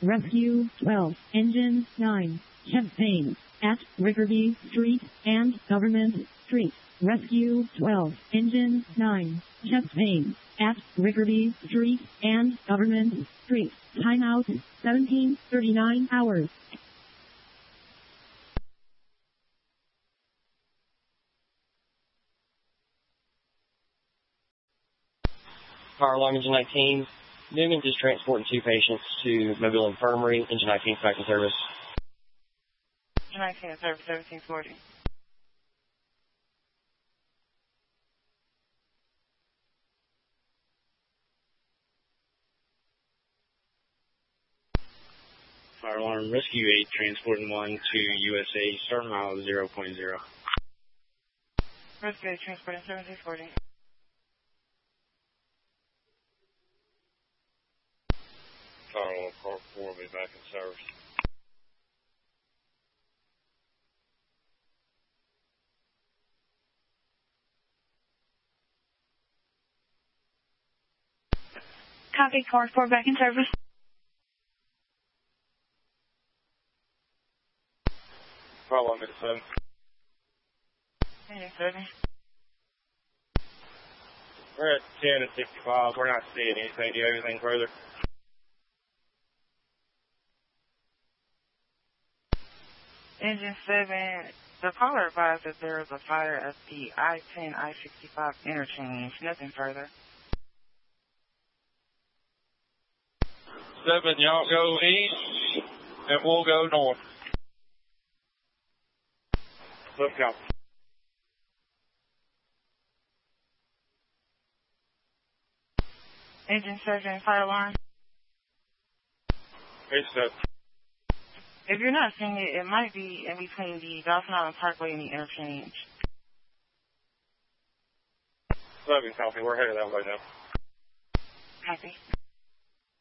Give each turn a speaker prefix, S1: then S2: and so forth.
S1: Rescue 12, Engine 9, Champaign, at Rickerby Street and Government Street. Rescue 12, Engine 9, Champaign, at Rickerby Street and Government Street. Timeout, 17:39 hours.
S2: Fire alarm, Engine 19. Newman is transporting 2 patients to Mobile Infirmary. Engine 19 back in service.
S3: Engine 19 in service, 1740.
S4: Fire alarm, Rescue 8, transporting 1 to USA, start mile 0.0.
S3: Rescue 8, transporting 1740.
S4: Fire alarm, Car 4 will be back in service.
S3: Copy, Car 4 back in service.
S4: Fire alarm, Engine 7.
S3: Engine 7.
S4: We're at 10 and 65. We're not seeing anything. Do you have anything further?
S3: Engine 7, the caller advised that there is a fire at the I-10, I-65 interchange. Nothing further.
S4: 7, y'all go east, and we'll go north. Look out.
S3: Engine 7, fire alarm.
S4: It's 7.
S3: If you're not seeing it, it might be in between the Dawson Island Parkway and the interchange.
S4: 7, copy. We're headed that way now.
S3: Copy.